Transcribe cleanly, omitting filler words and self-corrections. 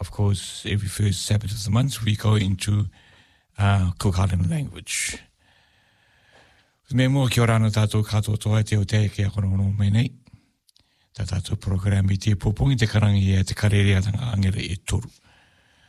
of course, every first Sabbath of the month, we go into Cook Island language. Me mua ki ora ana tātou katoa toa te o te kia kono mai nei. Tā tātou program I te popongi te karangi e te karerea tanga angere e toru.